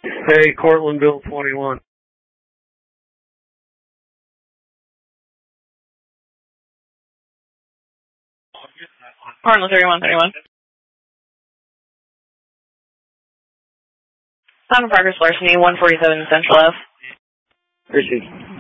Hey, Cortlandville 21. Cortland 3131. Son of Progress Larceny, 147 Central Ave. Richie.